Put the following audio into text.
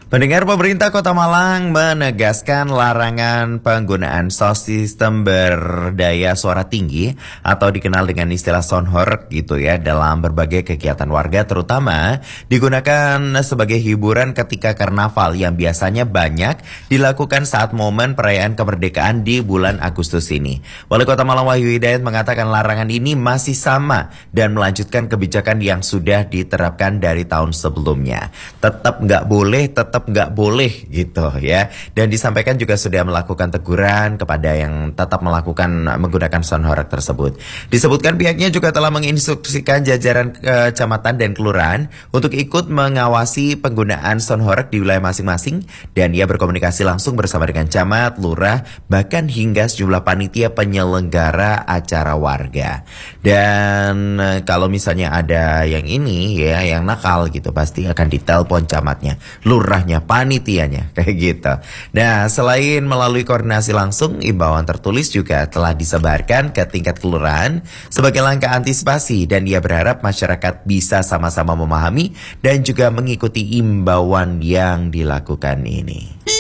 Pendengar, pemerintah Kota Malang menegaskan larangan penggunaan sistem berdaya suara tinggi atau dikenal dengan istilah soundhoreg gitu ya dalam berbagai kegiatan warga, terutama digunakan sebagai hiburan ketika karnaval yang biasanya banyak dilakukan saat momen perayaan kemerdekaan di bulan Agustus ini. Wali Kota Malang Wahyu Hidayat mengatakan larangan ini masih sama dan melanjutkan kebijakan yang sudah diterapkan dari tahun sebelumnya. Tetap nggak boleh gitu ya. Dan disampaikan juga sudah melakukan teguran kepada yang tetap menggunakan soundhoreg tersebut. Disebutkan pihaknya juga telah menginstruksikan jajaran kecamatan dan kelurahan untuk ikut mengawasi penggunaan soundhoreg di wilayah masing-masing, dan ia berkomunikasi langsung bersama dengan camat, lurah, bahkan hingga sejumlah panitia penyelenggara acara warga. Dan kalau misalnya ada yang ini ya, yang nakal gitu, pasti akan ditelepon camatnya, lurahnya, panitianya, kayak gitu. Nah, selain melalui koordinasi langsung, imbauan tertulis juga telah disebarkan ke tingkat kelurahan sebagai langkah antisipasi, dan ia berharap masyarakat bisa sama-sama memahami dan juga mengikuti imbauan yang dilakukan ini.